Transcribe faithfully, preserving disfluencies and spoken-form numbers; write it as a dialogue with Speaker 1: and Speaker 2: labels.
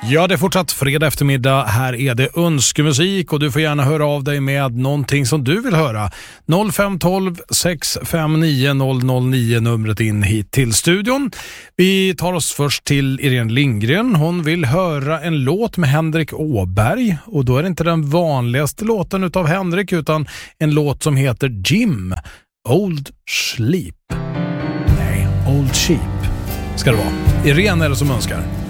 Speaker 1: Ja, det är fortsatt fredag eftermiddag. Här är det önskemusik och du får gärna höra av dig med någonting som du vill höra. noll fem ett två sex fem nio noll noll nio numret in hit till studion. Vi tar oss först till Irene Lindgren. Hon vill höra en låt med Henrik Åberg och då är det inte den vanligaste låten utav Henrik utan en låt som heter Jim, Old Sleep. Nej, Old Sheep ska det vara. Irene är det som önskar.